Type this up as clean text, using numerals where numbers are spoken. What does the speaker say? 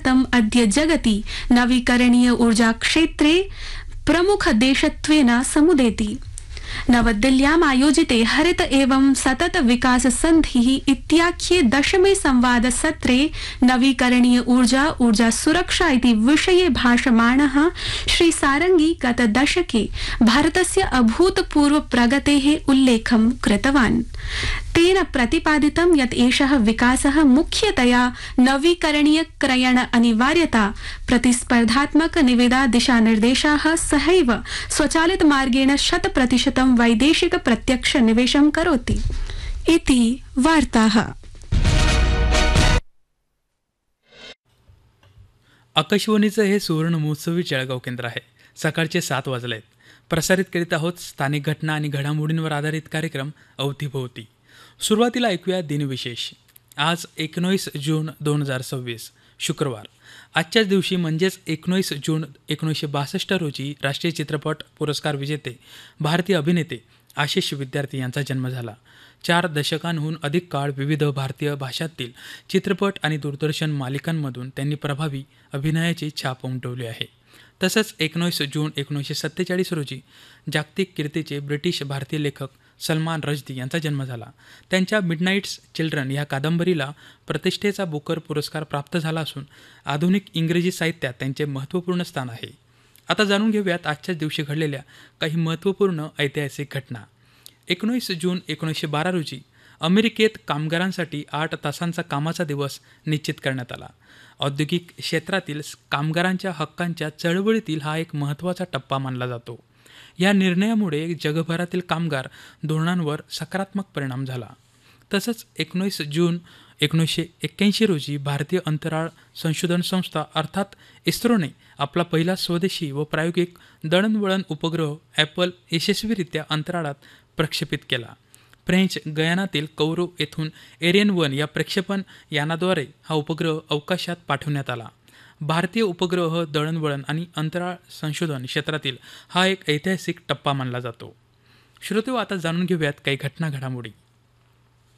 भारतम् अद्य जगति नवीकरणीय ऊर्जा क्षेत्रे प्रमुखदेशत्वेन समुदेति। नवदिल्ल्याम् आयोजिते हरित एवं सतत विकास संधिः इत्याख्ये 10मे संवाद सत्रे नवीकरणीय ऊर्जा सुरक्षा इति विषये भाषमाणः श्री सारंगी गत दशके भारतस्य अभूतपूर्व प्रगतेः उल्लेखं कृतवान्। तेन प्रतिपादितं यत् एषः विकासः मुख्यतया नवीकरणीय क्रयण अनिवार्यता, प्रतिस्पर्धात्मक निविदा दिशानिर्देशाः सहैव स्वचालित मार्गेण 100% वैदेशिक प्रत्यक्ष निवेशं करोति इति वार्ताः। आकाशवाणीचं हे सुवर्ण महोत्सवी जळगाव केंद्र आहे। सकाळचे 7 वाजलेत। प्रसारित करीत आहोत स्थानिक घटना आणि घडामोडींवर आधारित कार्यक्रम अवतीभोवती। सुरुवातीला ऐकूया दिनविशेष। आज 19 जून 2026 शुक्रवार। आजच्याच दिवशी म्हणजेच 19 जून 1962 रोजी राष्ट्रीय चित्रपट पुरस्कार विजेते भारतीय अभिनेते आशिष विद्यार्थी यांचा जन्म झाला। 4 दशकांहून अधिक काळ विविध भारतीय भाषांतील चित्रपट आणि दूरदर्शन मालिकांमधून त्यांनी प्रभावी अभिनयाची छाप उमटवली आहे। तसंच 19 जून 1947 रोजी जागतिक कीर्तीचे ब्रिटिश भारतीय लेखक सलमान रश्दी यांचा जन्म झाला। त्यांच्या मिडनाईट्स चिल्ड्रन या कादंबरीला प्रतिष्ठेचा बुकर पुरस्कार प्राप्त झाला असून आधुनिक इंग्रजी साहित्यात त्यांचे महत्त्वपूर्ण स्थान आहे। आता जाणून घेऊयात आजच्याच दिवशी घडलेल्या काही महत्त्वपूर्ण ऐतिहासिक घटना। 19 जून 1912 रोजी अमेरिकेत कामगारांसाठी 8 तासांचा कामाचा दिवस निश्चित करण्यात आला। औद्योगिक क्षेत्रातील कामगारांच्या हक्कांच्या चळवळीतील हा एक महत्त्वाचा टप्पा मानला जातो। या निर्णयामुळे जगभरातील कामगार धोरणांवर सकारात्मक परिणाम झाला। तसंच 19 जून 1981 रोजी भारतीय अंतराळ संशोधन संस्था अर्थात इस्रोने आपला पहिला स्वदेशी व प्रायोगिक दळणवळण उपग्रह ॲपल यशस्वीरित्या अंतराळात प्रक्षेपित केला। फ्रेंच गयानातील कौरो येथून एरियन 1 या प्रक्षेपण यानाद्वारे हा उपग्रह अवकाशात पाठवण्यात आला। भारतीय उपग्रह दळणवळण आणि अंतराळ संशोधन क्षेत्रातील हा एक ऐतिहासिक टप्पा मानला जातो। श्रोतेहो, आता जाणून घेऊयात काही घटना घडामोडी।